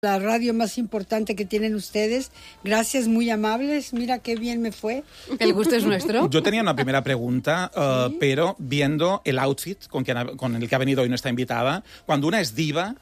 La radio más importante que tienen ustedes. Gracias, muy amables. Mira qué bien me fue. El gusto es nuestro. Yo tenía una primera pregunta, ¿Sí? pero viendo el outfit con el que ha venido hoy nuestra invitada, cuando una es diva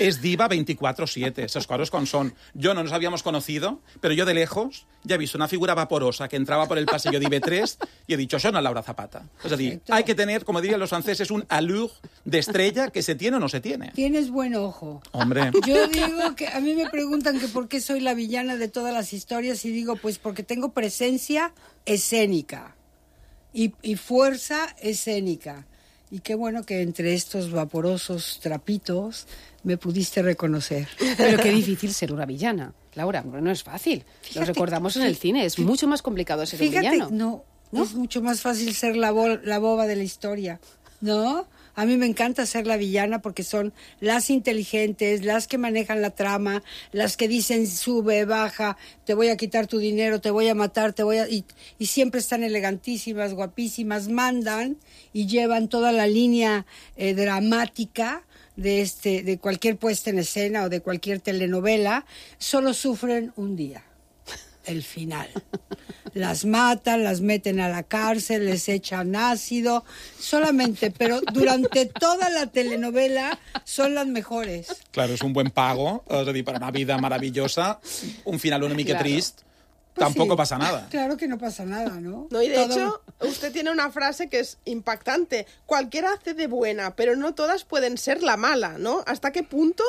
24/7. Esas cosas con son. Yo no nos habíamos conocido, pero yo de lejos ya he visto una figura vaporosa que entraba por el pasillo de IB3 y he dicho, això no es Laura Zapata. Es decir, hay que tener, como dirían los franceses, un allure de estrella que se tiene o no se tiene. Tienes buen ojo. Hombre. Yo digo que a mí me preguntan que por qué soy la villana de todas las historias y digo, pues porque tengo presencia escénica y fuerza escénica. Y qué bueno que entre estos vaporosos trapitos me pudiste reconocer. Pero qué difícil ser una villana, Laura, no es fácil. Lo recordamos en el cine, es mucho más complicado ser un villano. No, es mucho más fácil ser la boba de la historia, ¿no? A mí me encanta ser la villana porque son las inteligentes, las que manejan la trama, las que dicen sube, baja, te voy a quitar tu dinero, te voy a matar, y siempre están elegantísimas, guapísimas, mandan y llevan toda la línea dramática de cualquier puesta en escena o de cualquier telenovela. Solo sufren un día, el final. Las matan, las meten a la cárcel, les echan ácido, solamente, pero durante toda la telenovela son las mejores. Claro, és un buen pago, és a dir, per una vida maravillosa, un final una mica trist, Pues tampoco sí, pasa nada. Claro que no pasa nada, ¿no? No, y de hecho, usted tiene una frase que es impactante. Cualquiera hace de buena, pero no todas pueden ser la mala, ¿no? ¿Hasta qué punto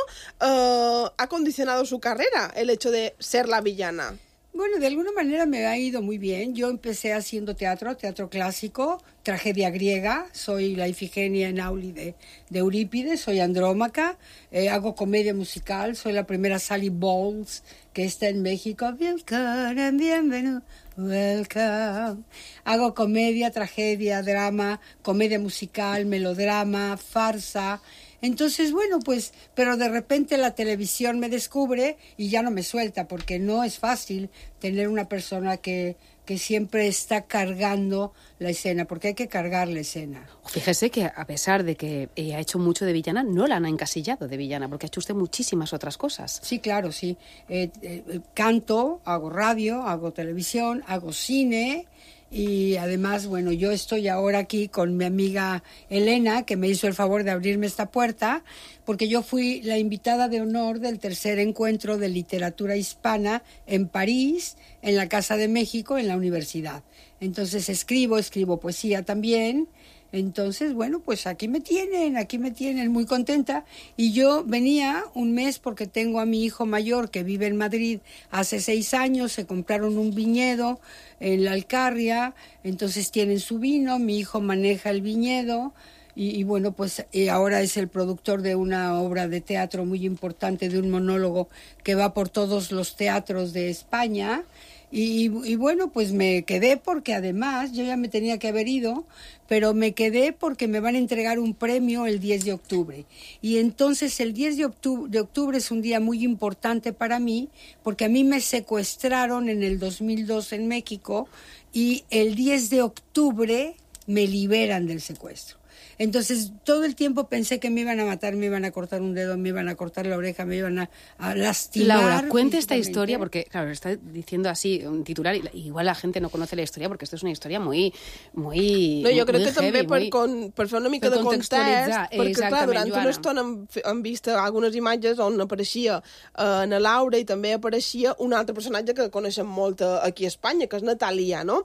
ha condicionado su carrera el hecho de ser la villana? Bueno, de alguna manera me ha ido muy bien. Yo empecé haciendo teatro clásico, tragedia griega, soy la Ifigenia en Auli de Eurípides, soy Andrómaca, hago comedia musical, soy la primera Sally Bowles que está en México. Welcome and bienvenido, welcome. Hago comedia, tragedia, drama, comedia musical, melodrama, farsa. Entonces, bueno, pues, pero de repente la televisión me descubre y ya no me suelta, porque no es fácil tener una persona que siempre está cargando la escena, porque hay que cargar la escena. Fíjese que a pesar de que ha hecho mucho de villana, no la han encasillado de villana, porque ha hecho usted muchísimas otras cosas. Sí, claro, sí. Canto, hago radio, hago televisión, hago cine. Y además, bueno, yo estoy ahora aquí con mi amiga Elena, que me hizo el favor de abrirme esta puerta, porque yo fui la invitada de honor del tercer encuentro de literatura hispana en París, en la Casa de México, en la universidad. Entonces escribo poesía también. Entonces, bueno, pues aquí me tienen muy contenta. Y yo venía un mes porque tengo a mi hijo mayor que vive en Madrid hace 6 años, se compraron un viñedo en la Alcarria, entonces tienen su vino, mi hijo maneja el viñedo y bueno, pues ahora es el productor de una obra de teatro muy importante, de un monólogo que va por todos los teatros de España. Y bueno, pues me quedé porque además yo ya me tenía que haber ido, pero me quedé porque me van a entregar un premio el 10 de octubre. Y entonces el 10 de octubre es un día muy importante para mí, porque a mí me secuestraron en el 2002 en México y el 10 de octubre me liberan del secuestro. Entonces, todo el tiempo pensé que me iban a matar, me iban a cortar un dedo, me iban a cortar la oreja, me iban a lastimar. Laura, cuente esta historia, porque, claro, está diciendo así un titular, y igual la gente no conoce la historia, porque esto es una historia muy No, jo crec que també per fer una mica de context, perquè, clar, durant una estona hem vist algunes imatges on apareixia na Laura i també apareixia un altre personatge que coneixem molt aquí a Espanya, que és Natàlia, no?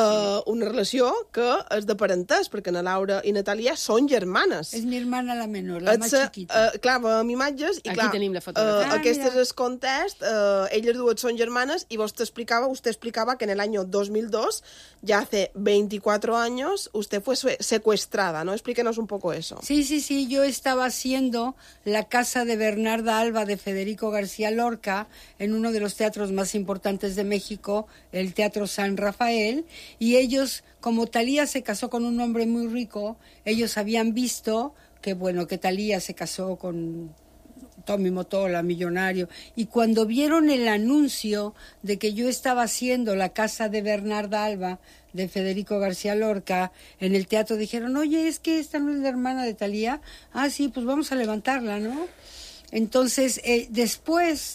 Una relació que és de parentès, perquè na Laura i Natàlia són germanes. És mi hermana la menor, la més chiquita. Clar, veiem imatges i clar, aquí tenim la fotografia. aquest és el context, elles dues són germanes y usted explicaba que en el año 2002, ya hace 24 años, usted fue secuestrada, ¿no? Explíquenos un poco eso. Sí, yo estaba haciendo La Casa de Bernarda Alba de Federico García Lorca en uno de los teatros más importantes de México, el Teatro San Rafael, y ellos, como Thalía se casó con un hombre muy rico, ellos habían visto que, bueno, que Thalía se casó con Tommy Motola, millonario, y cuando vieron el anuncio de que yo estaba haciendo La Casa de Bernarda Alba de Federico García Lorca en el teatro, dijeron, oye, es que esta no es la hermana de Thalía. Ah, sí, pues vamos a levantarla, ¿no? Entonces, después